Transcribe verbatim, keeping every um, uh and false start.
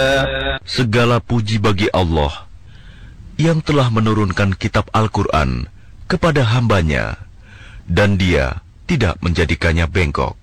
Segala puji bagi Allah yang telah menurunkan kitab Al-Quran kepada hambanya, dan Dia tidak menjadikannya bengkok.